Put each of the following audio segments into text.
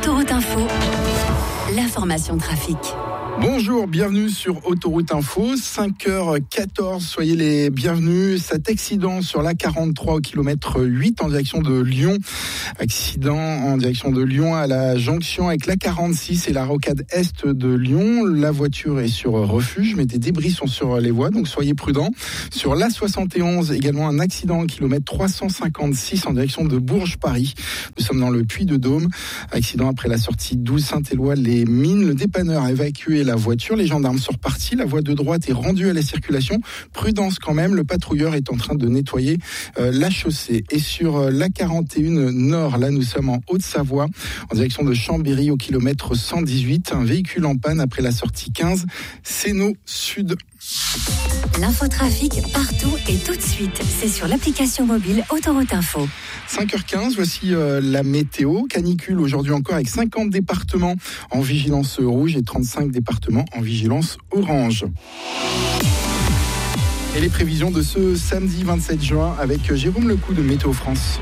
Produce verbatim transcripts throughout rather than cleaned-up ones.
Autoroute Info, l'information trafic. Bonjour, bienvenue sur Autoroute Info, cinq heures quatorze, soyez les bienvenus. Cet accident sur l'A quarante-trois au kilomètre huit en direction de Lyon. Accident en direction de Lyon à la jonction avec l'A quarante-six et la rocade est de Lyon. La voiture est sur refuge, mais des débris sont sur les voies, donc soyez prudents. Sur l'A soixante et onze, également un accident au kilomètre trois cent cinquante-six en direction de Bourges-Paris. Nous sommes dans le Puy-de-Dôme. Accident après la sortie douze Saint-Éloi-les-Mines. Le dépanneur a évacué la voiture, les gendarmes sont repartis, la voie de droite est rendue à la circulation. Prudence quand même, le patrouilleur est en train de nettoyer euh, la chaussée. Et sur euh, l'A quarante et un Nord, là nous sommes en Haute-Savoie, en direction de Chambéry au kilomètre cent dix-huit. Un véhicule en panne après la sortie quinze, Sénaux Sud. L'infotrafic partout et tout de suite, c'est sur l'application mobile Autoroute Info. cinq heures quinze, voici euh, la météo. Canicule aujourd'hui encore avec cinquante départements en vigilance rouge et trente-cinq départements en vigilance orange. Et les prévisions de ce samedi vingt-sept juin avec Jérôme Lecou de Météo France.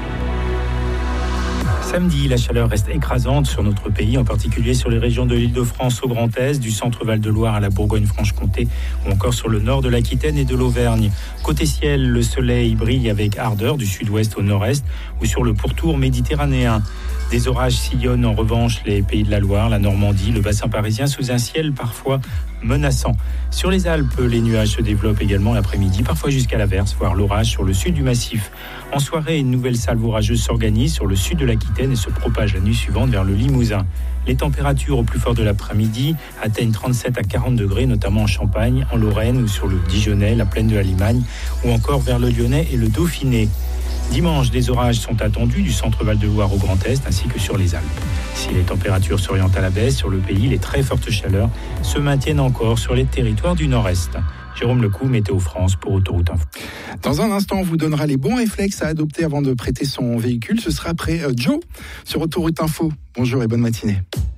Samedi, la chaleur reste écrasante sur notre pays, en particulier sur les régions de l'Île-de-France au Grand Est, du centre Val-de-Loire à la Bourgogne-Franche-Comté ou encore sur le nord de l'Aquitaine et de l'Auvergne. Côté ciel, le soleil brille avec ardeur du sud-ouest au nord-est ou sur le pourtour méditerranéen. Des orages sillonnent en revanche les pays de la Loire, la Normandie, le bassin parisien sous un ciel parfois menaçant. Sur les Alpes, les nuages se développent également l'après-midi, parfois jusqu'à l'averse, voire l'orage sur le sud du massif. En soirée, une nouvelle salve orageuse s'organise sur le sud de l'Aquitaine et se propage la nuit suivante vers le Limousin. Les températures au plus fort de l'après-midi atteignent trente-sept à quarante degrés, notamment en Champagne, en Lorraine ou sur le Dijonais, la plaine de la Limagne ou encore vers le Lyonnais et le Dauphiné. Dimanche, des orages sont attendus du centre Val-de-Loire au Grand Est ainsi que sur les Alpes. Si les températures s'orientent à la baisse sur le pays, les très fortes chaleurs se maintiennent encore sur les territoires du Nord-Est. Jérôme Lecou, Météo France pour Autoroute Info. Dans un instant, on vous donnera les bons réflexes à adopter avant de prêter son véhicule. Ce sera après Joe sur Autoroute Info. Bonjour et bonne matinée.